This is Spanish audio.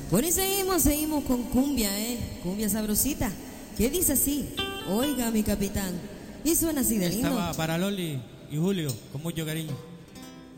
Bueno, y seguimos con cumbia, cumbia sabrosita. ¿Qué dice así? Oiga, mi capitán. Y suena así de lindo. Estaba para Loli y Julio, con mucho cariño.